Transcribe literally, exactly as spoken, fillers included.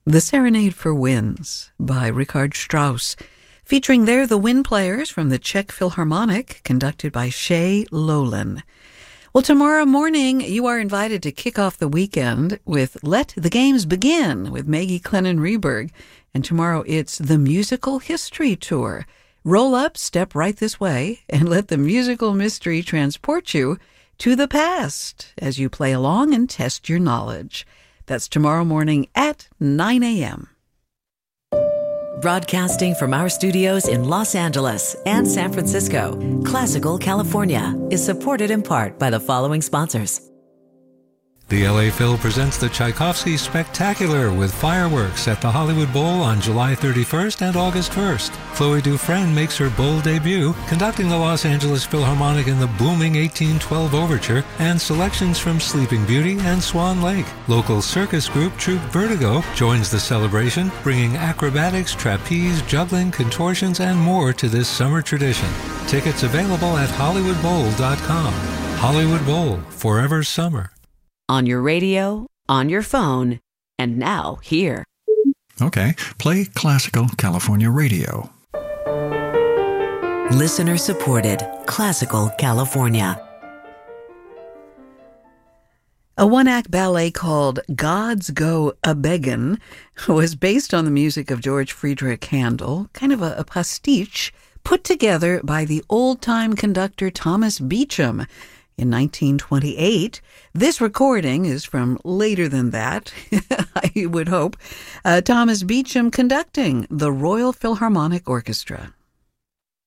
The Serenade for Winds by Richard Strauss, featuring there the wind players from the Czech Philharmonic, conducted by Shay Lowland. Well, tomorrow morning, you are invited to kick off the weekend with Let the Games Begin with Maggie Clennon-Reberg. And tomorrow it's the Musical History Tour. Roll up, step right this way, and let the musical mystery transport you to the past as you play along and test your knowledge. That's tomorrow morning at nine a.m. Broadcasting from our studios in Los Angeles and San Francisco, Classical California is supported in part by the following sponsors. The L A Phil presents the Tchaikovsky Spectacular with fireworks at the Hollywood Bowl on July thirty-first and August first. Chloe Dufresne makes her bowl debut, conducting the Los Angeles Philharmonic in the booming eighteen twelve Overture and selections from Sleeping Beauty and Swan Lake. Local circus group Troupe Vertigo joins the celebration, bringing acrobatics, trapeze, juggling, contortions, and more to this summer tradition. Tickets available at hollywood bowl dot com. Hollywood Bowl, forever summer. On your radio, on your phone, and now here. Okay, play Classical California Radio. Listener supported Classical California. A one-act ballet called Gods Go A-Beggin' was based on the music of George Friedrich Handel, kind of a, a pastiche put together by the old-time conductor Thomas Beecham. In nineteen twenty-eight, this recording is from later than that, I would hope. Uh, Thomas Beecham conducting the Royal Philharmonic Orchestra.